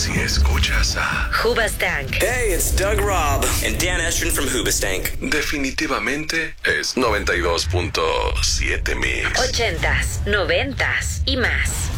si escuchas a Hoobastank. Hey, it's Doug Robb and Dan Estrin from Hoobastank. definitivamente es 92.7 Mix. 80s, 90s y más.